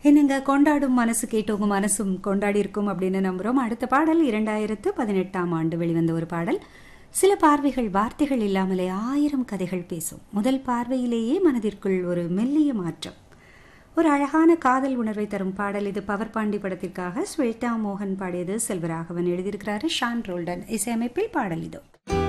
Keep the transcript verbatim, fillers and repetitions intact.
என்னங்க கொண்டாடும் மனசு கேட்டவங்க மனசும் கொண்டாடி இருக்கும் அப்படின்னு நம்புறோம். அடுத்த பாடல் இரண்டாயிரத்து பதினெட்டாம் ஆண்டு வெளிவந்த ஒரு பாடல். சில பார்வைகள் வார்த்தைகள் இல்லாமலே ஆயிரம் கதைகள் பேசும். முதல் பார்வையிலேயே மனதிற்குள் ஒரு மெல்லிய மாற்றம். ஒரு அழகான காதல் உணர்வை தரும் பாடல் இது. பவர் பாண்டி படத்திற்காக ஸ்வேதா மோகன் பாடியது. செல்வராகவன் எழுதியிருக்கிறாரு. ஷான் ரோல்டன் இசையமைப்பில் பாடல் இதோ.